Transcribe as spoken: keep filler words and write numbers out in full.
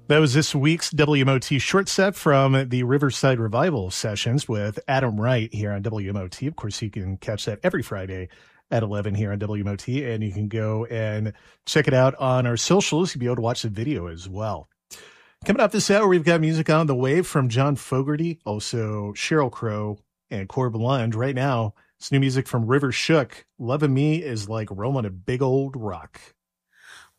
That was this week's W M O T short set from the Riverside Revival sessions with Adam Wright here on W M O T. Of course, you can catch that every Friday at eleven here on W M O T, and you can go and check it out on our socials. You'll be able to watch the video as well. Coming up this hour, we've got music on the way from John Fogerty, also Sheryl Crow and Corb Lund. Right now, it's new music from River Shook. Loving Me is like rolling a big old rock.